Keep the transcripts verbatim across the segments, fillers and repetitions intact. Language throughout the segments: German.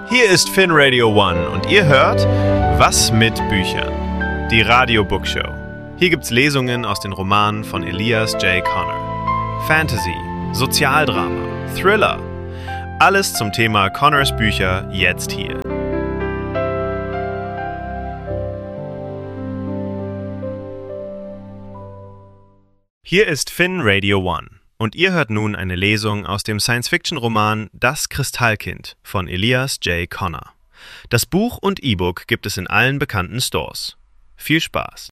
Hier ist Finn Radio One und ihr hört Was mit Büchern? Die Radio Book Show. Hier gibt's Lesungen aus den Romanen von Elias J. Connor. Fantasy, Sozialdrama, Thriller. Alles zum Thema Connors Bücher jetzt hier. Hier ist Finn Radio One. Und ihr hört nun eine Lesung aus dem Science-Fiction-Roman Das Kristallkind von Elias J. Connor. Das Buch und E-Book gibt es in allen bekannten Stores. Viel Spaß!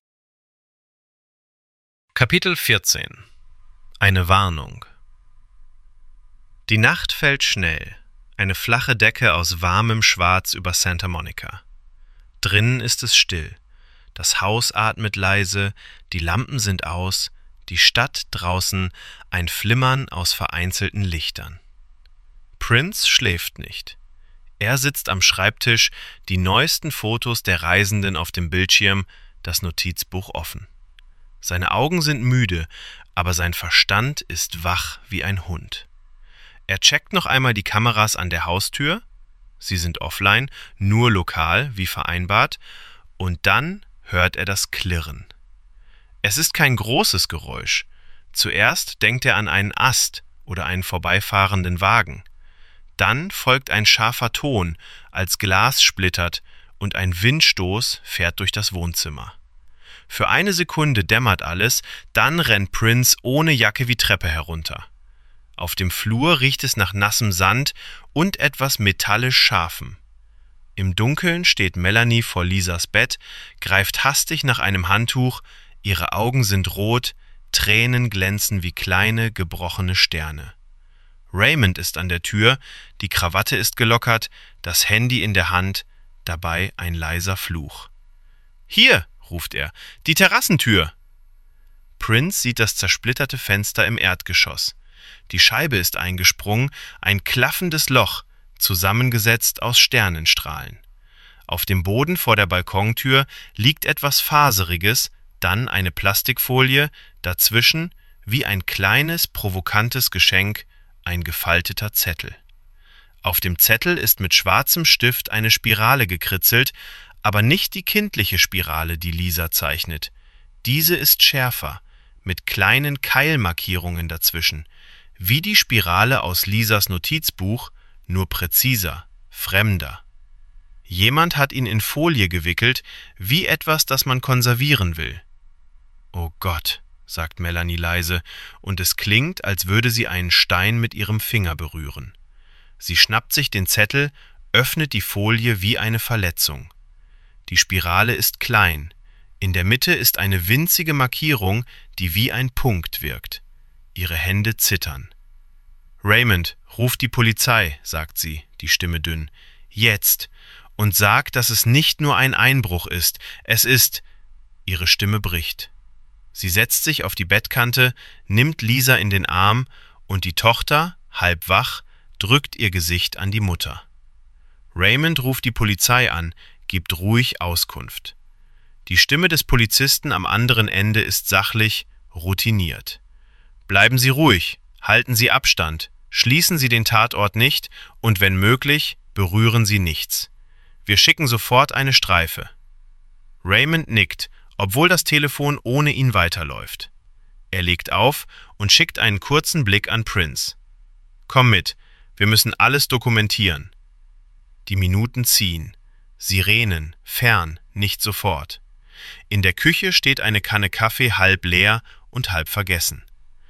Kapitel vierzehn. Eine Warnung. Die Nacht fällt schnell. Eine flache Decke aus warmem Schwarz über Santa Monica. Drinnen ist es still. Das Haus atmet leise, die Lampen sind aus, die Stadt draußen ein Flimmern aus vereinzelten Lichtern. Prince schläft nicht. Er sitzt am Schreibtisch, die neuesten Fotos der Reisenden auf dem Bildschirm, das Notizbuch offen. Seine Augen sind müde, aber sein Verstand ist wach wie ein Hund. Er checkt noch einmal die Kameras an der Haustür, sie sind offline, nur lokal, wie vereinbart, und dann hört er das Klirren. Es ist kein großes Geräusch. Zuerst denkt er an einen Ast oder einen vorbeifahrenden Wagen. Dann folgt ein scharfer Ton, als Glas splittert und ein Windstoß fährt durch das Wohnzimmer. Für eine Sekunde dämmert alles, dann rennt Prince ohne Jacke wie Treppe herunter. Auf dem Flur riecht es nach nassem Sand und etwas metallisch Scharfem. Im Dunkeln steht Melanie vor Lisas Bett, greift hastig nach einem Handtuch. Ihre Augen sind rot, Tränen glänzen wie kleine, gebrochene Sterne. Raymond ist an der Tür, die Krawatte ist gelockert, das Handy in der Hand, dabei ein leiser Fluch. »Hier«, ruft er, »die Terrassentür!« Prince sieht das zersplitterte Fenster im Erdgeschoss. Die Scheibe ist eingesprungen, ein klaffendes Loch, zusammengesetzt aus Sternenstrahlen. Auf dem Boden vor der Balkontür liegt etwas Faseriges, dann eine Plastikfolie, dazwischen, wie ein kleines, provokantes Geschenk, ein gefalteter Zettel. Auf dem Zettel ist mit schwarzem Stift eine Spirale gekritzelt, aber nicht die kindliche Spirale, die Lisa zeichnet. Diese ist schärfer, mit kleinen Keilmarkierungen dazwischen, wie die Spirale aus Lisas Notizbuch, nur präziser, fremder. Jemand hat ihn in Folie gewickelt, wie etwas, das man konservieren will. »Oh Gott«, sagt Melanie leise, und es klingt, als würde sie einen Stein mit ihrem Finger berühren. Sie schnappt sich den Zettel, öffnet die Folie wie eine Verletzung. Die Spirale ist klein. In der Mitte ist eine winzige Markierung, die wie ein Punkt wirkt. Ihre Hände zittern. »Raymond, ruf die Polizei«, sagt sie, die Stimme dünn. »Jetzt! Und sag, dass es nicht nur ein Einbruch ist. Es ist...« Ihre Stimme bricht. Sie setzt sich auf die Bettkante, nimmt Lisa in den Arm und die Tochter, halb wach, drückt ihr Gesicht an die Mutter. Raymond ruft die Polizei an, gibt ruhig Auskunft. Die Stimme des Polizisten am anderen Ende ist sachlich, routiniert. »Bleiben Sie ruhig, halten Sie Abstand, schließen Sie den Tatort nicht und wenn möglich, berühren Sie nichts. Wir schicken sofort eine Streife.« Raymond nickt, obwohl das Telefon ohne ihn weiterläuft. Er legt auf und schickt einen kurzen Blick an Prince. »Komm mit, wir müssen alles dokumentieren.« Die Minuten ziehen. Sirenen, fern, nicht sofort. In der Küche steht eine Kanne Kaffee halb leer und halb vergessen.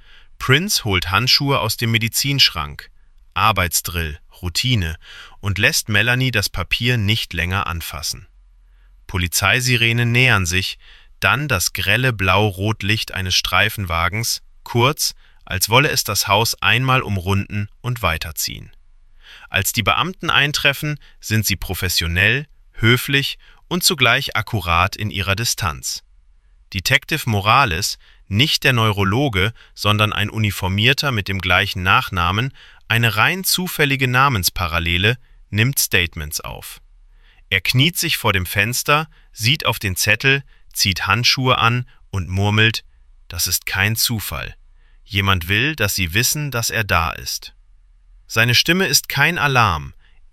Prince holt Handschuhe aus dem Medizinschrank, Arbeitsdrill, Routine, und lässt Melanie das Papier nicht länger anfassen. Polizeisirenen nähern sich, dann das grelle Blau-Rot-Licht eines Streifenwagens, kurz, als wolle es das Haus einmal umrunden und weiterziehen. Als die Beamten eintreffen, sind sie professionell, höflich und zugleich akkurat in ihrer Distanz. Detective Morales, nicht der Neurologe, sondern ein Uniformierter mit dem gleichen Nachnamen, eine rein zufällige Namensparallele, nimmt Statements auf. Er kniet sich vor dem Fenster, sieht auf den Zettel, zieht Handschuhe an und murmelt, das ist kein Zufall. Jemand will, dass sie wissen, dass er da ist. Seine Stimme ist kein Alarm,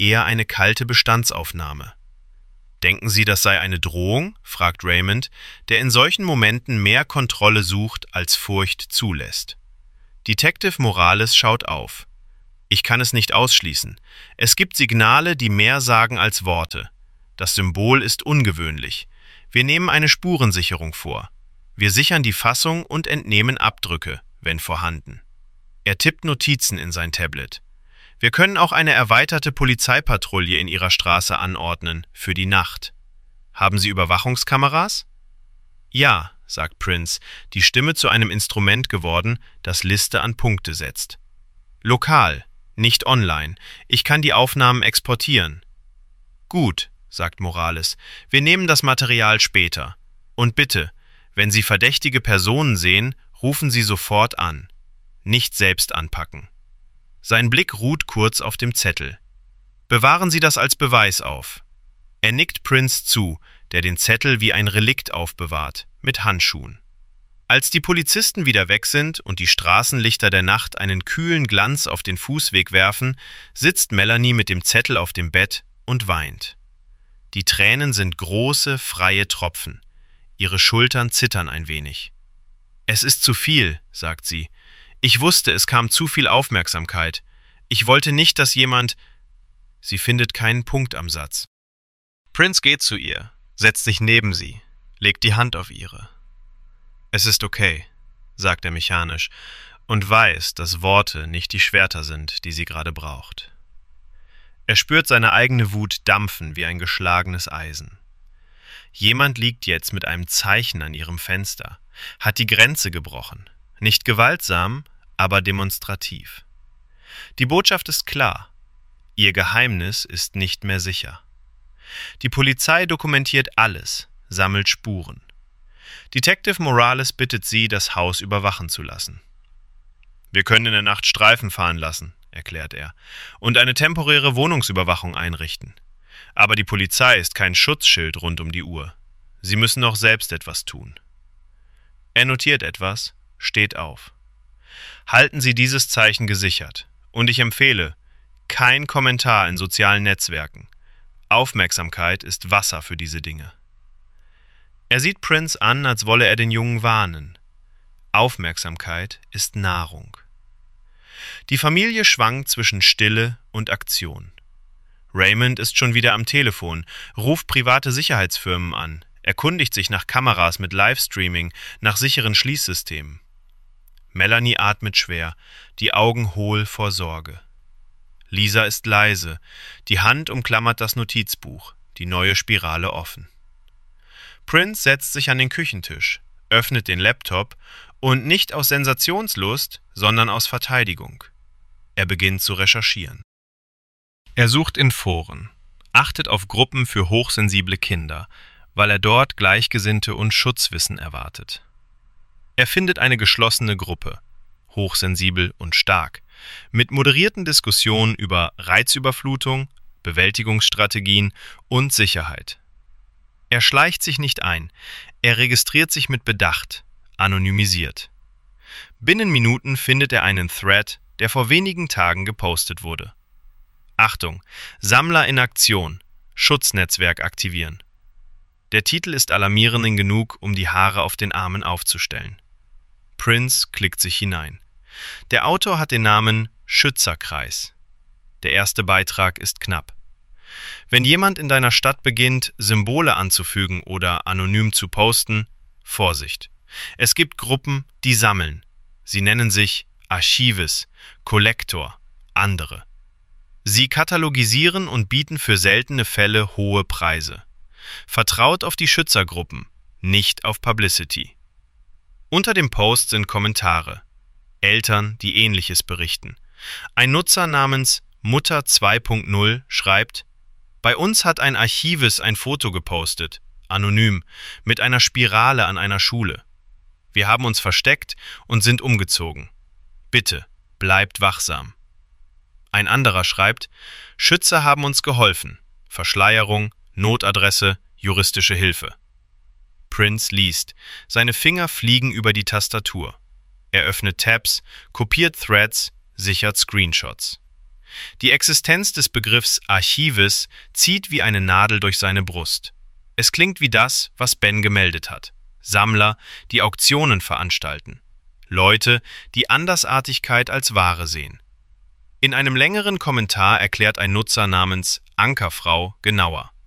eher eine kalte Bestandsaufnahme. »Denken Sie, das sei eine Drohung?« fragt Raymond, der in solchen Momenten mehr Kontrolle sucht, als Furcht zulässt. Detective Morales schaut auf. »Ich kann es nicht ausschließen. Es gibt Signale, die mehr sagen als Worte. Das Symbol ist ungewöhnlich. Wir nehmen eine Spurensicherung vor. Wir sichern die Fassung und entnehmen Abdrücke, wenn vorhanden.« Er tippt Notizen in sein Tablet. »Wir können auch eine erweiterte Polizeipatrouille in Ihrer Straße anordnen, für die Nacht. Haben Sie Überwachungskameras?« »Ja«, sagt Prince, die Stimme zu einem Instrument geworden, das Liste an Punkte setzt. »Lokal, nicht online. Ich kann die Aufnahmen exportieren.« »Gut«, sagt Morales, »wir nehmen das Material später. Und bitte, wenn Sie verdächtige Personen sehen, rufen Sie sofort an. Nicht selbst anpacken.« Sein Blick ruht kurz auf dem Zettel. »Bewahren Sie das als Beweis auf.« Er nickt Prince zu, der den Zettel wie ein Relikt aufbewahrt, mit Handschuhen. Als die Polizisten wieder weg sind und die Straßenlichter der Nacht einen kühlen Glanz auf den Fußweg werfen, sitzt Melanie mit dem Zettel auf dem Bett und weint. Die Tränen sind große, freie Tropfen. Ihre Schultern zittern ein wenig. »Es ist zu viel«, sagt sie. »Ich wusste, es kam zu viel Aufmerksamkeit. Ich wollte nicht, dass jemand...« Sie findet keinen Punkt am Satz. Prince geht zu ihr, setzt sich neben sie, legt die Hand auf ihre. »Es ist okay«, sagt er mechanisch und weiß, dass Worte nicht die Schwerter sind, die sie gerade braucht. Er spürt seine eigene Wut dampfen wie ein geschlagenes Eisen. Jemand liegt jetzt mit einem Zeichen an ihrem Fenster, hat die Grenze gebrochen. Nicht gewaltsam, aber demonstrativ. Die Botschaft ist klar. Ihr Geheimnis ist nicht mehr sicher. Die Polizei dokumentiert alles, sammelt Spuren. Detective Morales bittet sie, das Haus überwachen zu lassen. »Wir können in der Nacht Streifen fahren lassen«, erklärt er, »und eine temporäre Wohnungsüberwachung einrichten. Aber die Polizei ist kein Schutzschild rund um die Uhr. Sie müssen auch selbst etwas tun.« Er notiert etwas, steht auf. »Halten Sie dieses Zeichen gesichert. Und ich empfehle, kein Kommentar in sozialen Netzwerken. Aufmerksamkeit ist Wasser für diese Dinge.« Er sieht Prince an, als wolle er den Jungen warnen. Aufmerksamkeit ist Nahrung. Die Familie schwankt zwischen Stille und Aktion. Raymond ist schon wieder am Telefon, ruft private Sicherheitsfirmen an, erkundigt sich nach Kameras mit Livestreaming, nach sicheren Schließsystemen. Melanie atmet schwer, die Augen hohl vor Sorge. Lisa ist leise, die Hand umklammert das Notizbuch, die neue Spirale offen. Prince setzt sich an den Küchentisch, öffnet den Laptop und nicht aus Sensationslust, sondern aus Verteidigung. Er beginnt zu recherchieren. Er sucht in Foren, achtet auf Gruppen für hochsensible Kinder, weil er dort Gleichgesinnte und Schutzwissen erwartet. Er findet eine geschlossene Gruppe, hochsensibel und stark, mit moderierten Diskussionen über Reizüberflutung, Bewältigungsstrategien und Sicherheit. Er schleicht sich nicht ein, er registriert sich mit Bedacht, anonymisiert. Binnen Minuten findet er einen Thread, der vor wenigen Tagen gepostet wurde. Achtung, Sammler in Aktion, Schutznetzwerk aktivieren. Der Titel ist alarmierend genug, um die Haare auf den Armen aufzustellen. Prince klickt sich hinein. Der Autor hat den Namen Schützerkreis. Der erste Beitrag ist knapp. Wenn jemand in deiner Stadt beginnt, Symbole anzufügen oder anonym zu posten, Vorsicht. Es gibt Gruppen, die sammeln. Sie nennen sich Archives, Kollektor, andere. Sie katalogisieren und bieten für seltene Fälle hohe Preise. Vertraut auf die Schützergruppen, nicht auf Publicity. Unter dem Post sind Kommentare. Eltern, die Ähnliches berichten. Ein Nutzer namens Mutter zwei Punkt null schreibt: Bei uns hat ein Archives ein Foto gepostet, anonym, mit einer Spirale an einer Schule. Wir haben uns versteckt und sind umgezogen. Bitte, bleibt wachsam. Ein anderer schreibt: Schützer haben uns geholfen. Verschleierung, Notadresse, juristische Hilfe. Prince liest. Seine Finger fliegen über die Tastatur. Er öffnet Tabs, kopiert Threads, sichert Screenshots. Die Existenz des Begriffs Archives zieht wie eine Nadel durch seine Brust. Es klingt wie das, was Ben gemeldet hat. Sammler, die Auktionen veranstalten. Leute, die Andersartigkeit als Ware sehen. In einem längeren Kommentar erklärt ein Nutzer namens Ankerfrau genauer.